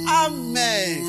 Amen.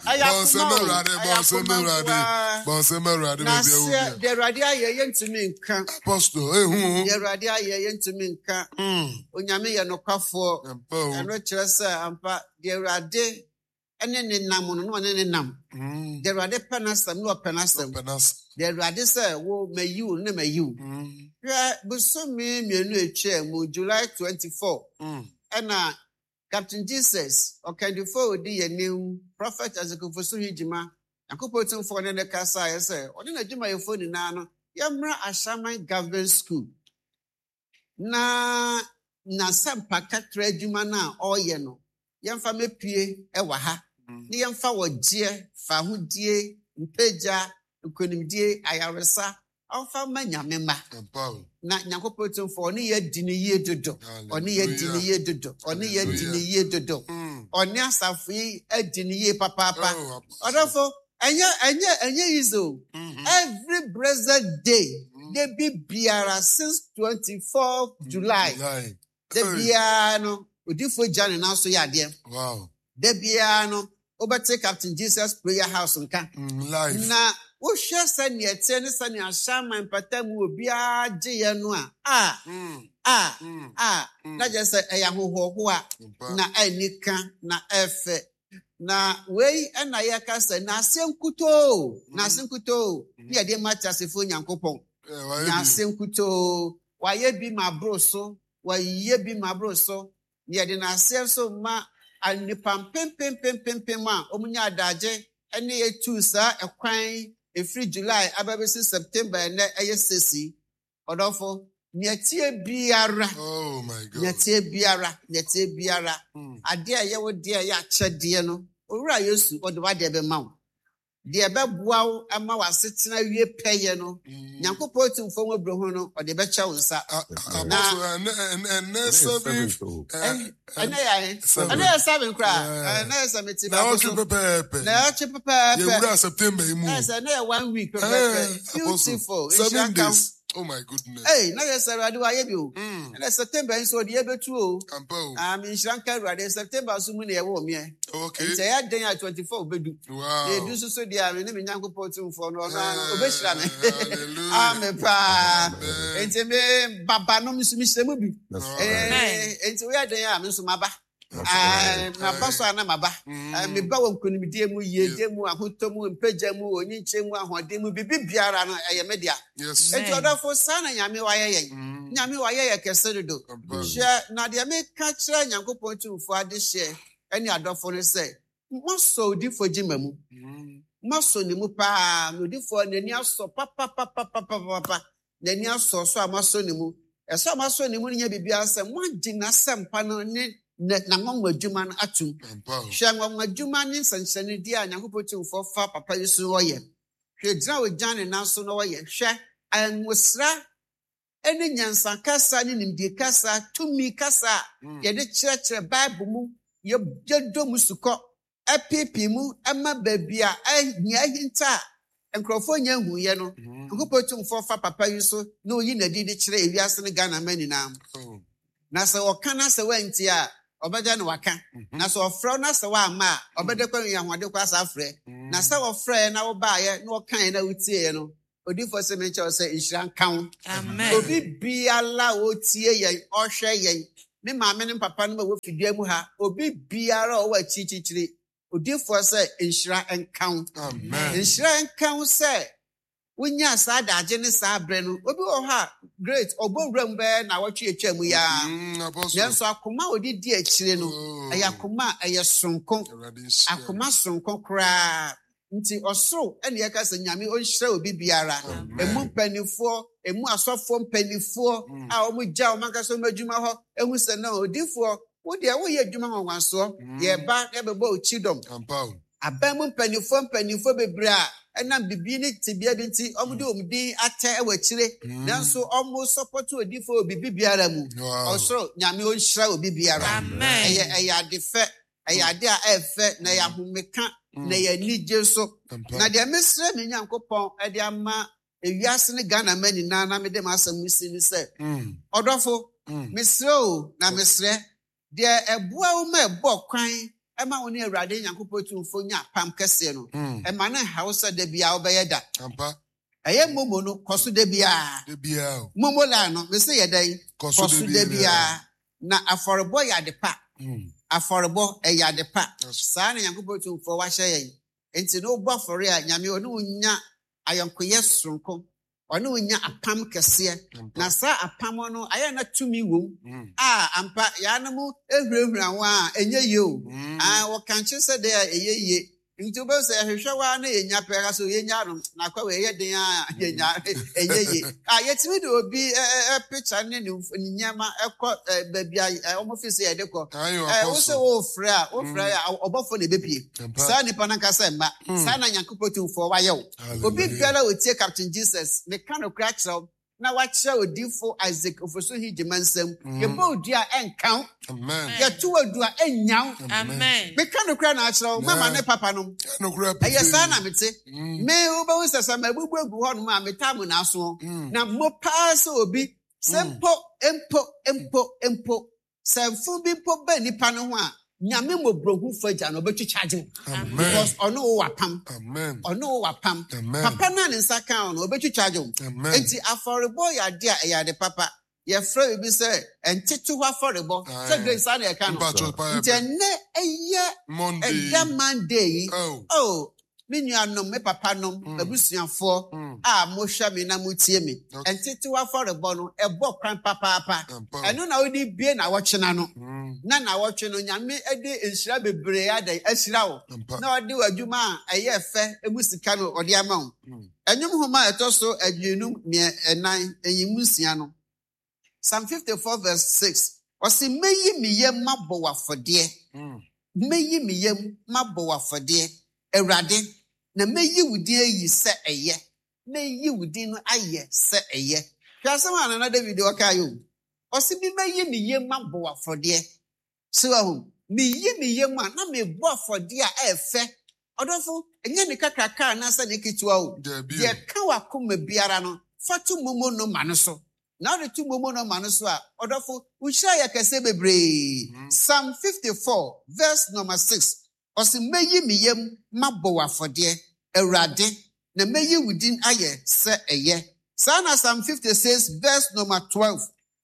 The radia yen to me can Apostle, the radia yen to me can Unyami no kafo and Richard Ampa the rade and then in Nam no one in Nam. The rade penastam no penastam. The rade sir, wo may you name you. Yeah, but so me new chair July 24. And Captain Jesus, or can you forward the new prophet as a Kufusu Hijima, and Kupotum for the Casa, I say, or didn't do my phone in Nano, Yamra Ashaman Government School. Na some pacatre Jumana or Yeno, Yamfa me pie, Ewaha, Yamfa wa dear, Fahudie, Peja, Ukunimdie, Ayaresa, Alpha Manya Memma. Na nyakopotum for oni ye dini ye dodo oni ye dini ye dodo oni ye dini ye dodo oni asafi e dini ye papa odofo enye izo every blessed day they be biara since 24th July the biano odifo jani na so ya de the biano obete Captain Jesus prayer house nka na wo hwe sani ete ne sani ashama empatamu obi agye ye no na je se eya hoho a na anika na efe na wei na ye ka se na asenkuto ne de machasefo nyankopon na asenkuto wa ye bi mabroso ne de na asenso ma anipam pem a omunya adaje ene etu sa ekwan efri July ababesi September na ayesesi odofo netie biara oh my god netie biara ade a ye wo de ya kyede no owura Yesu odewa de be mawo de be boawo ama wasetena wie peye no nyankopɔ tumfo mo bro ho no ode be kye wo nsa na seven cry na sameti ba na chepepe you September imu na 1 week beautiful 7 days. Oh my goodness. Hey, now yes, I do. I do. And September is so the able to. I'm in Shankar. September so many a warm yeah. Okay. It's a day at 24. Wow. They do so. They are in Yanko Potum for no. I'm a pa. And me Baba no Miss Mubi. And so we are there. I'm so maba. Na paso ana maba me ba won konimdie mu yede mu ahotomu mpagya mu onyinche mu ahode mu bibiara no eye media enti odafo sana nyame waye kese do hye na de me ka kire nyankopon tumfo ade hye eni adofo no se moso odifo gimamu moso ni mu pa no odifo nani aso papa nani aso so amaso ni mu eso amaso ni mu nya bibia se mo agina sempa no ni na ngwa adwuma no atum hwe ngwa adwuma ne nsanhyene di a nyankopɔtum fo fa papa Yesu woyɛ hwe dra ogane na so no woyɛ hwe anwosra ene nyansa kasa ne nimdie kasa tumi kasa ye de kyerɛkyerɛ Bible mu ye do musukɔ epipi mu ema babia nya hinta enkrofo nya huye no nyankopɔtum fo fa papa Yesu na oyi na di de kyerɛ ewiase ne Ghana mani na na sɛ wɔkana sɛ wanti a obeja no waka na so ofra na se wa ma obede kwa yahode kwa sa frɛ na se ofra na wo baaye na wo kan na wutie no odifo se me che se nhira kan amen obi biala wo tie yen ohwe yen me maame ne papa no ma wo fidua mu ha obi biara o wa chichichiri odifo se nhira kan amen nhira kan se wonya sa daje ne sa bre no obi wo ha great obowram be na wotwe etwa mu ya yenso akoma odidi akire no ayakoma ayesonko akoma sonko kra nti osoro ene yeka se nyame onhyira obi biara emu panifo emu asofo panifo a omugya omakaso madwuma ho ehu se na odifo wo de wo ye adwuma nwanso ye ba e bebo ochidom abamu panifo bebra enam bibi ni tibia bi nti omudi ate ewachire nanso omo support odifo bibi biara mu osoro nyame onhyira obi biara eye adefe eye ade a efe na ya homeka na ya nije so na de mesre me nyankopon e de ama ewiase ne Ghana mani na me de masam musi ni se odofo mesre o na mesre de eboa wo ma ebo kwan Emma woni Awurade Nyankopɔn tumfo nya pam kɛse no. Emma na hausa de bia obɛyɛ da. Ampa. Ɛyɛ momo no kɔso de bia. De bia. Momo la no me se yɛ dɛn kɔso de bia. Na afɔrebɔ yɛ ade pa. Afɔrebɔ ɛyɛ ade pa. Saa na Nyankopɔn tumfo wahyɛ yɛn. Enti no bɔ afɔre a Nyame ɔno nya ayɔnkoyɛ sonko. Ɔno nya apam kɛseɛ. Na saa apam no ayɛ na tumi wom. Ampa ya na mu ehurahura ho a enye ye o. Wɔkanche sɛ de a eye ye. Nti wo sɛ hwehwɛ wa na yenya pɛra so yenya no na kwa we ye den a yenya enye ye. Yetimi de obi picture ne nyama ekɔ baabi a ɔmo fi se ye de kɔ. Wo sɛ wo frɛ a ɔbɔfo na ebepie. Saa nipa na nka sɛ mma. Saa na Nyankopɔn tumfo wayɛ wo. Obi biara otie Captain Jesus me ka no kra kyerɛw. Na wakyerɛ odifo Isaac ofoso higima nsɛm. Yɛbɔ odi a ɛnkan. Amen. Yɛto adu a ɛnyaw. Amen. Meka no kra na akyerɛw mama ne papa no. Ɛyɛ saa na mete. Me wobɛwo sɛ sɛ mabubu agu hɔ no a metam na aso. Na mo paa sɛ obi sɛ mpo sɛ mfu bi mpo ba nipa no ho a Nyame mobrohu fagya no obetwitwa agye. Because ono wo wapam. Amen. Ono wo wapam. Papa na ne nsa kan no obetwitwa agye. Enti afɔrebɔ yɛ ade a ɛyɛ ade papa. Yɛfrɛ bi sɛ ɛnteto hɔ afɔrebɔ. Sɛ grace na yɛ ka no. Nti ɛnɛ ɛyɛ ɛda Monday. Oh. Me nuanom me papa nom abusuafo a mo hwɛ me na mo tie me entete wa afɔrebɔ no ɛbɔ kwan papa ɛno na wodi bie na wɔkyena no na wɔtwe no Nyame ɛde nhyira bebree ada ahyira wo na ɔde wadwuma a ɛyɛ fɛ emu sika no ɔde ama wo ɛnwom homa ɛtɔ so aduonum ɛnan enyimu sia no Psalm 54 verse 6 ɔse meyi me yam mabɔ wafɔdeɛ meyi me yam mabɔ wafɔdeɛ Awurade na meyi wudi ayi sɛ ɛyɛ meyi wudi no ayɛ sɛ ɛyɛ hwasɛm ana na David ɔka yo ɔse bi meyi me yam mabɔ afɔdeɛ so ahu meyi me yam a na me bɔ afɔdeɛ a ɛfɛ ɔdɔfo enye ne kakraka na sɛ ne ketewa o de ka wakoma biara no fatu momo no ma no so na de tu momo no ma no so a ɔdɔfo uhyira yɛ kɛse bebree Psalm 54 verse number 6 ɔse meyi me yam mabɔ wafɔdeɛ Awurade na meyi wudin ayɛ sɛ ɛyɛ saa na Psalm 56 verse number 12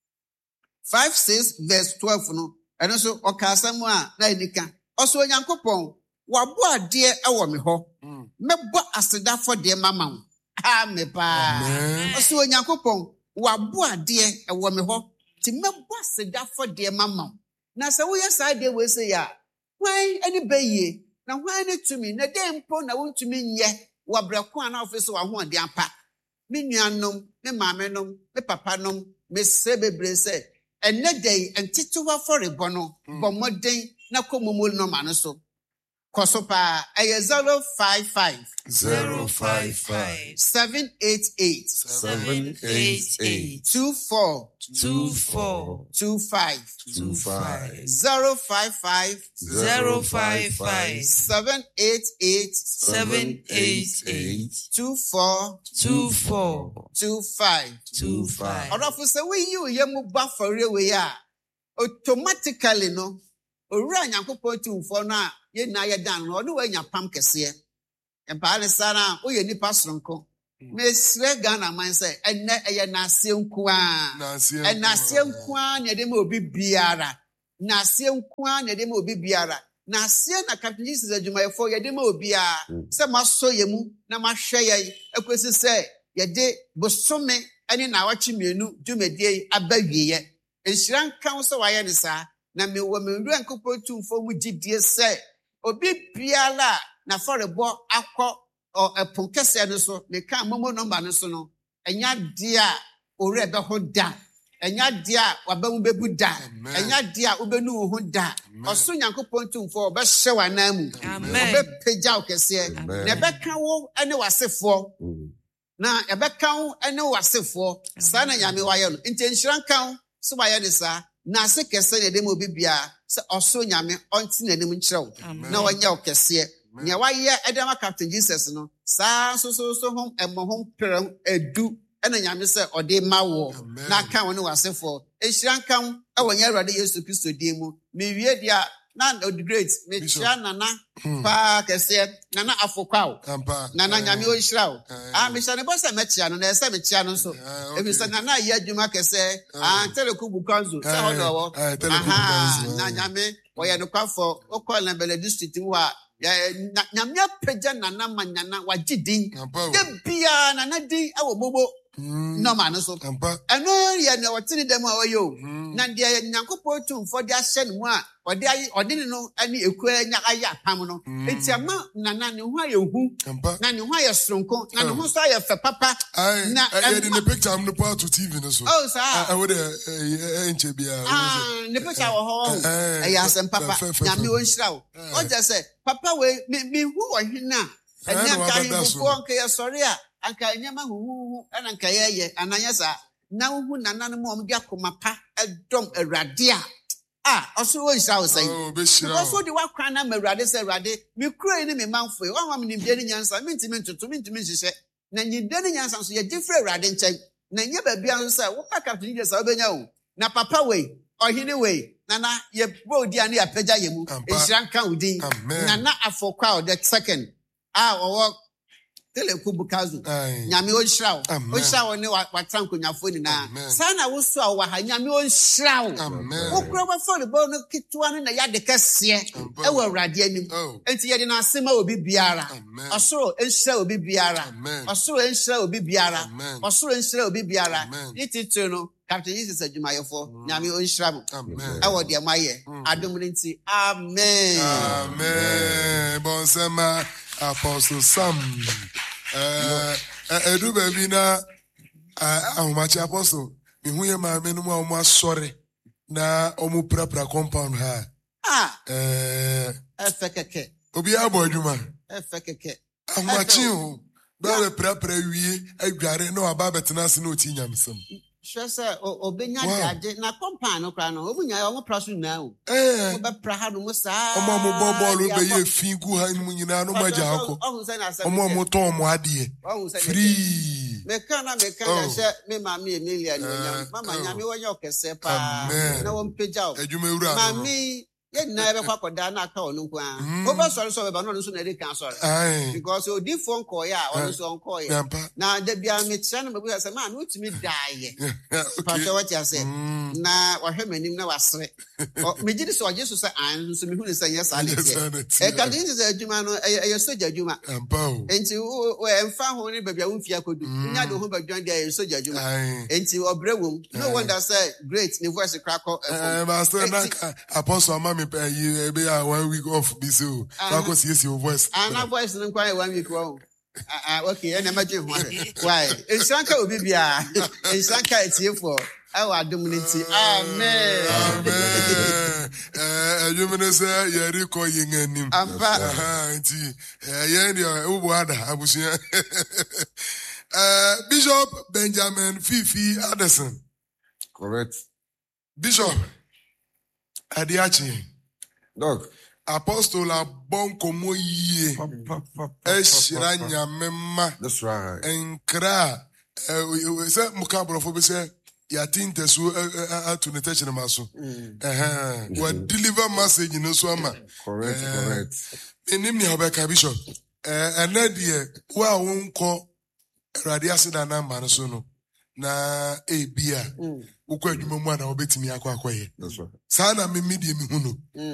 56 verse 12 no ɛno so ɔkaasɛm a na enika ɔso Onyankopɔn wabɔ adeɛ ɛwɔ me hɔ mɛbɔ aseda afɔdeɛ mama wo amen ɔso Onyankopɔn wabɔ adeɛ ɛwɔ me hɔ ti mɛbɔ aseda afɔdeɛ mama wo na sɛ woyɛ saa deɛ wɔ sɛ ya hwan ani bɛyie na hwan ne tumi na de mpo na wontumi nyɛ wabrako a na ofi so wa ho ade ampa me nuanom me maamenom me papanom me se bebre sɛ ɛnɛ dɛn ɛntete wa fɔrebɔ no bɔ mmɔden na kɔmomol no ma no so kɔso pa ɛyɛ 055 788 24 25 055 788 24 25 ɔdɔfo sɛ woyi wo yɛ mu ba fɔre we a automatically no owura Nyankopɔn tumfo no a yɛna yɛ dan no ɔno wanya pam kɛseɛ ɛmpaa ne saa na woyɛ nipa soronko mesrɛ Ghana man sɛ ɛnɛ ɛyɛ naseɛ nko a ɛnaseɛ nko a na yɛde ma obi biara naseɛ nko a na yɛde ma obi biara naseɛ na Captain Jesus adwumayɛfo yɛde ma obi a sɛ masɔ yɛ mu na mahwɛ yɛn akwesi sɛ yɛde bosome ɛne na awakye mmienu dwumadie yi aba wieɛ nhyira nka wo sɛ wayɛ ne saa na mewɔ mewura Nyankopɔn tumfo mu gyidie sɛ obi biara na fɔrebɔ akɔ ɛpon kɛseɛ no so meka momo nɔmba no so no ɛnya deɛ a owura ɛbɛho da ɛnya deɛ a wabamu bɛbu da ɛnya deɛ a wobɛnu wo ho da ɔso Nyankopɔn tumfo ɔbɛhyɛ w'anan mu ɔbɛpagya wo kɛseɛ na ɛbɛka wo ne w'asefoɔ na ɛbɛka wo ne w'asefoɔ saa na Nyame wayɛ no nti nhyira nka wo so wayɛ ne saa na ase kɛseɛ na ɛde ma obi biara sɛ ɔso Nyame ɔnte n'anim nkyerɛ wo na wɔnyɛ wo kɛseɛ nea wayɛ ɛdɛma Captain Jesus no saa so ho ɛmɔ ho mpɛrɛ edu ɛna Nyame sɛ ɔde ma wo na aka wo ne w'asefoɔ nhyira nka wo ɛwɔ nyɛ Awurade Yesu Kristo din mu mewie dia na great me chia nana pa kese nana afokwa nana nyame o hira o me sha ne boss me chia no na ese me chia no so e bi sa nana ye adwuma kese telekubu kanzo se ho do wo na nyame wo ye no kwafo o call na bele district mu a nyame apagya nana manyana wagidin de bia nana din awo bobo no man so eno ye na wotini dem a wayo na de nyankopɔ tumfo de ahye ne mu a ɔde no ani eku anya aya pam no etiama nana ne ho ayehu na ne ho ayesronko na ne ho so ayefɛ papa na e de ne picture am no part to TV no so oh sa I would enche bia ne picture wo ho e asem papa nyame wo nhira wo o je say papa we me hu wo hina anya ka hifo nke ye sori a anka nyama huhu ana nka yeye ananya sa na hu nana no mo de akoma pa edom awrade a oso wo nsa wo sai so de wakwan na awrade se awrade me kuro ni me manfo wa ma me bia ni nyansa mentimi ntoto mentimi nhihye na nyide ni nyansa so ye different awrade nchen na nye ba bia so say wo pa captain je sa obenya wo na papa we ohini we nana ye bodi ani apagya ye mu ehranka udin nana afokwa the second owo telekubu kazu nyame o hira o ne watranko nyafo ni na sana wo so a wa ha nyame o hira wo kuro ba fo le bo no kitwa no na ya de kase e wo awrade anim enti ye de na asema obi biara osoro enhira obi biara osoro enhira obi biara osoro enhira obi biara ititu no Captain Jesus adwumayefo nyame o hira mo e wo de maye adom nti amen bonsema Apostle Sam edu baby na ahomachi apostle mehu ye ma menu ma omo asore na omo prapra compound ha efekeke obi abo adwuma efekeke ahomachi ho ba prapra wie adware na aba betena se na oti nyamsam Shasa obenya dade na compound no kra no obunya o praso na o be pra ha no musa omo bobolo be ye figu ha no nyina no maja hako omo ton mo ade free me kana she me mama Emilia no nya mama nya me wonya okese pa na wo mpegya o adwuma ewura mami ye na be kwakoda na aka onu nko a o be sori so be ba no so na dey kan sori because o di phone call ya o so on call ya na da bia me tia na mabu say man no timi die pa so what you say na wa hwemanim na wasre me gidi so Jesus say an so me hu say yes alete e kan din say adwuma no e soja adwuma enti o emfa ho ni babia wo fia kodu nya de ho badwan dey e soja adwuma enti obrewum no wonder say great ni voice crack master na apostle mama you be 1 week off be so because yes your voice and voice no kwai 1 week off okay na maji ho why ensanka obi bia ensanka etiefo awa dominity amen you say you recall yin anim nti ye ndio ubu ada abusia Bishop Benjamin Fifi Addison correct Bishop Adiachi Dog. Apostle Bonko Moye. Eshira nyamema. That's right. Enkra. Say mukabro fo be say ya tinte so atu ne teche maso. What deliver message no so ama. Correct. Enim ni Obeka Bishop. Enadie wa wonko Awurade aseda na ma no so no. Na ebia ukwa adwuma mu na obetimi akwa akoye. That's right. Sana me media mi hu no.